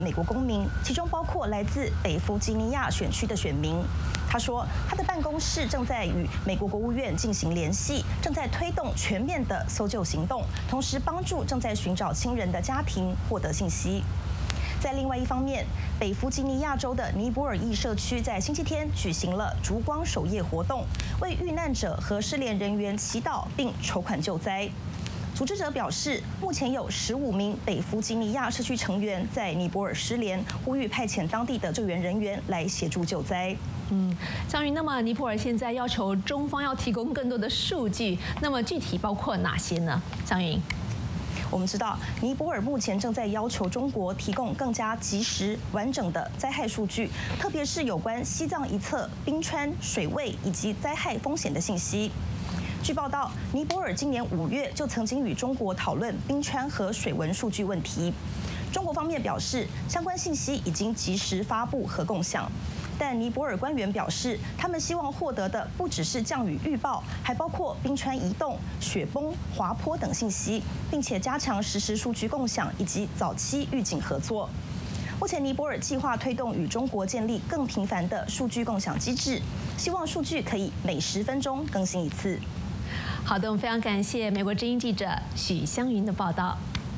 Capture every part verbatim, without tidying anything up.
美国公民，其中包括来自北弗吉尼亚选区的选民。他说，他的办公室正在与美国国务院进行联系，正在推动全面的搜救行动，同时帮助正在寻找亲人的家庭获得信息。在另外一方面，北弗吉尼亚州的尼泊尔裔社区在星期天举行了烛光守夜活动，为遇难者和失联人员祈祷并筹款救灾。组织者表示，目前有十五名北弗吉尼亚社区成员在尼泊尔失联，呼吁派遣当地的救援人员来协助救灾。 嗯，张云，那么尼泊尔现在要求中方要提供更多的数据，那么具体包括哪些呢？张云。 我们知道，尼泊尔目前正在要求中国提供更加及时、完整的灾害数据，特别是有关西藏一侧冰川、水位以及灾害风险的信息。据报道，尼泊尔今年五月就曾经与中国讨论冰川和水文数据问题。中国方面表示，相关信息已经及时发布和共享。但尼泊尔官员表示，他们希望获得的不只是降雨预报，还包括冰川移动、雪崩、滑坡等信息，并且加强实时数据共享以及早期预警合作。目前，尼泊尔计划推动与中国建立更频繁的数据共享机制，希望数据可以每十分钟更新一次。 好的，我们非常感谢美国之音记者许湘云的报道。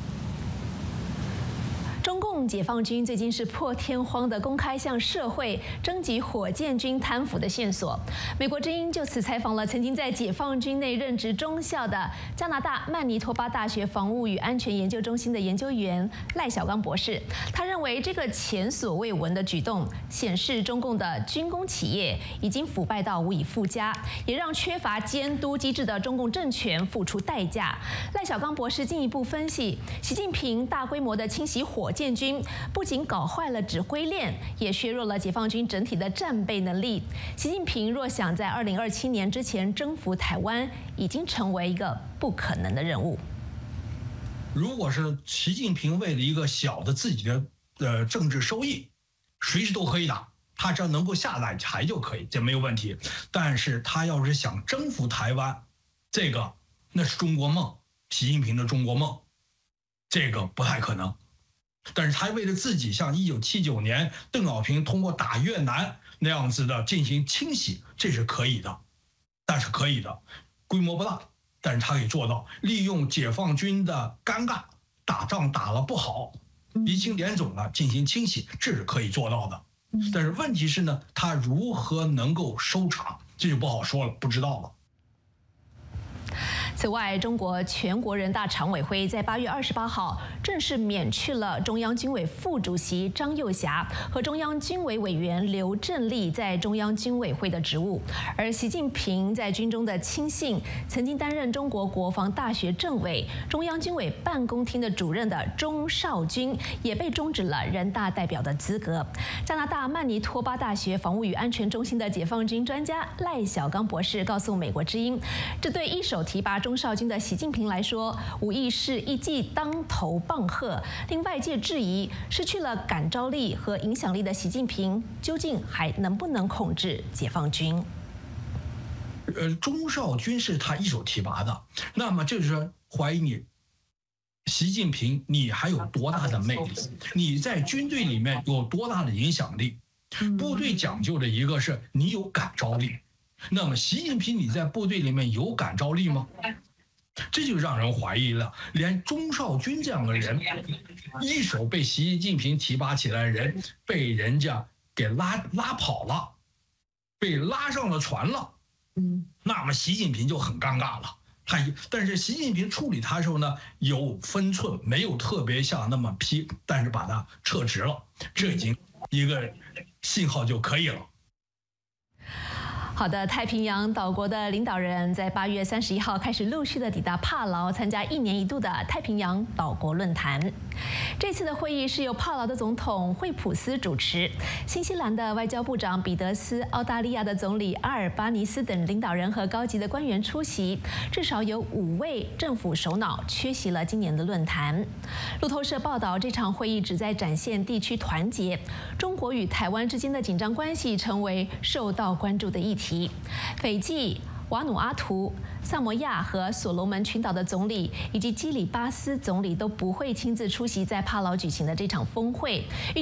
中共解放军最近是破天荒地公开向社会征集火箭军贪腐的线索。美国之音就此采访了曾经在解放军内任职中校的加拿大曼尼托巴大学防务与安全研究中心的研究员赖小刚博士。他认为这个前所未闻的举动显示中共的军工企业已经腐败到无以复加，也让缺乏监督机制的中共政权付出代价。赖小刚博士进一步分析，习近平大规模的清洗火箭军不仅搞坏了指挥链，也削弱了解放军整体的战备能力。习近平若想在二零二七年之前征服台湾，已经成为一个不可能的任务。 如果是习近平为了一个小的自己的呃政治收益，随时都可以打，他只要能够下来台就可以，这没有问题。但是他要是想征服台湾，这个那是中国梦，习近平的中国梦，这个不太可能。但是他为了自己，像一九七九年邓小平通过打越南那样子的进行清洗，这是可以的，但是可以的，规模不大，但是他可以做到。利用解放军的尴尬，打仗打了不好，鼻青脸肿了进行清洗，这是可以做到的。但是问题是呢，他如何能够收场，这就不好说了，不知道了。 此外，中国全国人大常委会在八月二十八号正式免去了中央军委副主席张又侠和中央军委委员刘振立在中央军委会的职务，而习近平在军中的亲信，曾经担任中国国防大学政委、中央军委办公厅的主任的钟绍军也被终止了人大代表的资格。加拿大曼尼托巴大学防务与安全中心的解放军专家赖小刚博士告诉美国之音，这对一手提拔钟绍军的习近平来说，无疑是一记当头棒喝，令外界质疑失去了感召力和影响力的习近平究竟还能不能控制解放军？ 呃，钟绍军是他一手提拔的，那么就是说怀疑你，习近平你还有多大的魅力？你在军队里面有多大的影响力？部队讲究的一个是你有感召力。那么习近平你在部队里面有感召力吗？这就让人怀疑了。连钟绍军这样的人，一手被习近平提拔起来的人，被人家给拉拉跑了，被拉上了船了。嗯，那么习近平就很尴尬了。他但是习近平处理他的时候呢，有分寸，没有特别像那么批，但是把他撤职了，这已经一个信号就可以了。 好的，太平洋岛国的领导人在八月三十一号开始陆续的抵达帕劳，参加一年一度的太平洋岛国论坛。这次的会议是由帕劳的总统惠普斯主持，新西兰的外交部长彼得斯、澳大利亚的总理阿尔巴尼斯等领导人和高级的官员出席，至少有五位政府首脑缺席了今年的论坛。路透社报道，这场会议旨在展现地区团结，中国与台湾之间的紧张关系成为受到关注的议题。斐济、瓦努阿图、萨摩亚和所罗门群岛的总理以及基里巴斯总理都不会亲自出席在帕劳举行的这场峰会。